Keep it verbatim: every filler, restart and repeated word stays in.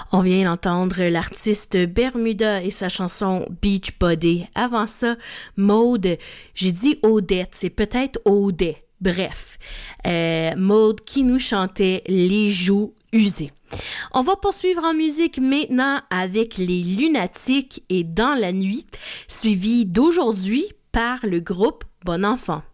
On vient d'entendre l'artiste Bermuda et sa chanson Beach Body. Avant ça, Maude, j'ai dit Odette, c'est peut-être Audet. Bref, euh, Maude qui nous chantait Les joues usées. On va poursuivre en musique maintenant avec les Lunatiques et Dans la nuit, suivi d'aujourd'hui par le groupe Bon Enfant.